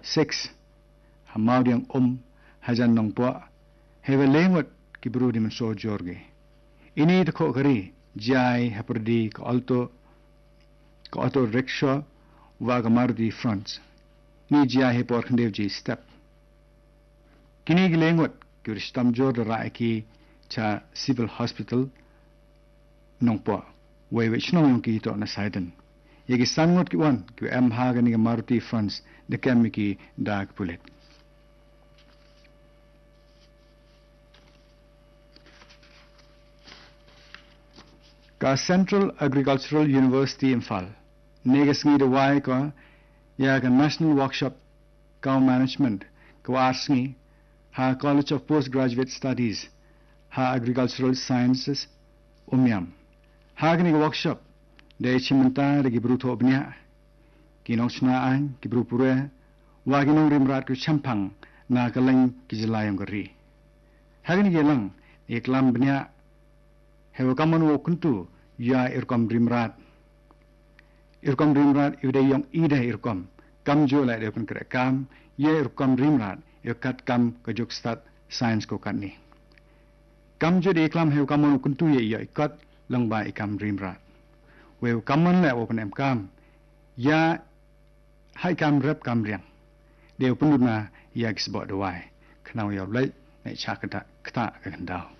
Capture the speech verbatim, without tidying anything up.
six hamau diang om hajan nong po have lengot ki bru di men so jorge ini de ko kari jai haperdi ko alto ko auto rickshaw wa ga Maruti fronts ni jai he por khandev ji step kini gi lengot ki ristam jor ra ki cha civil hospital nong po we we chno yong ki to na saiden yegi sangot ki wan ki am ha ga ni Maruti fronts de kam ki dark bullet ka Central Agricultural University Imphal negasngi de wai ka ya ka National Workshop Cow Management ka arsngi ha College of Postgraduate Studies ha Agricultural Sciences umyam ha gni workshop de chimanta de gibru thobnya kinong chna an gibru pure wa ginong rimrat ku champang na kaleng kijilayam gari ha gni gelang eklam bnya hewa kaman wo kuntu ya irkom rimrat irkom rimrat ide yong ide irkom kam jo la de kun kre kam ye irkom rimrat yokat kam ka jukstat science ko kan ni kam jo de eklam hewa kaman wo kuntu ye ya ikat lang ba ikam rimrat we kaman la open em kam ya hai kam rep kam riang de pununa ya gisbo de wai khnau yo lai nei chakata kta ka gandau